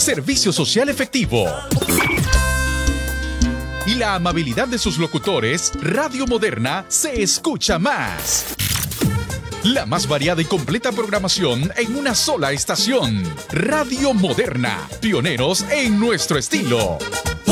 servicio social efectivo y la amabilidad de sus locutores, Radio Moderna se escucha más. La más variada y completa programación en una sola estación. Radio Moderna, pioneros en nuestro estilo.